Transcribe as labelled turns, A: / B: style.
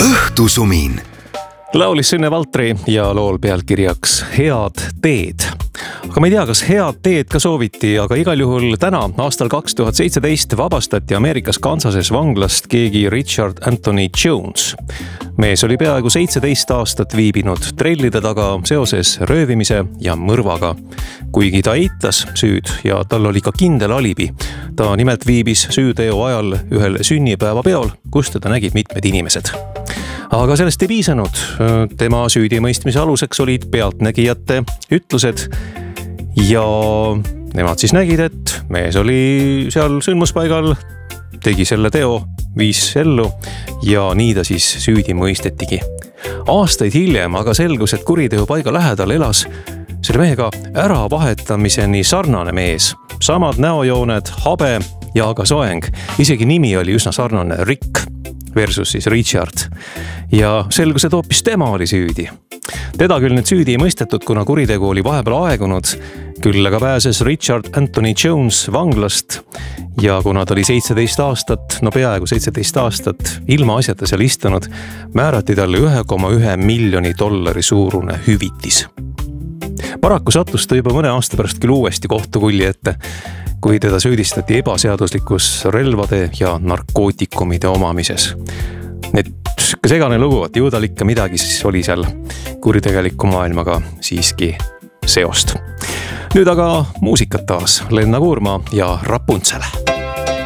A: õhtusumin.
B: Laulis Sünne Valtri ja lool pealkirjaks Head teed. Aga ma ei tea, kas head teed ka sooviti, aga igal juhul täna, aastal 2017 vabastati Ameerikas Kansases vanglast keegi Richard Anthony Jones. Mees oli peaaegu 17 aastat viibinud trellide taga seoses röövimise ja mõrvaga. Kuigi ta eitas süüd ja tal oli ka kindel alibi. Ta nimelt viibis süüteo ajal ühel sünnipäeva peol, kus teda nägid mitmed inimesed. Aga sellest ei piisanud. Tema süüdimõistmise aluseks olid pealtnägijate ütlused ja nemad siis nägid, et mees oli seal sündmuspaigal, tegi selle teo, viis ellu ja nii ta siis süüdi mõistetigi. Aastaid hiljem aga selgus, et kuriteo paiga lähedal elas selle mehega äravahetamiseni sarnane mees. Samad näojooned, habe ja ka soeng. Isegi nimi oli üsna sarnane, Rick versus siis Richard. Ja selgus, et hoopis tema oli süüdi. Teda küll nüüd süüdi ei mõistetud, kuna kuritegu oli vahepeal aegunud, küll aga pääses Richard Anthony Jones vanglast ja kuna ta oli 17 aastat, peaaegu 17 aastat ilma asjata seal istunud, määrati talle $1,1 miljoni suurune hüvitis. Paraku sattus ta juba mõne aasta pärast küll uuesti kohtukulli ette, kui teda süüdistati ebaseaduslikus relvade ja narkootikumide omamises. Need segane lugu, et ju tal ikka midagi siis oli seal kuritegeliku maailmaga siiski seost. Nüüd aga muusikat taas, Lenna Kuurma ja Rapuntsel.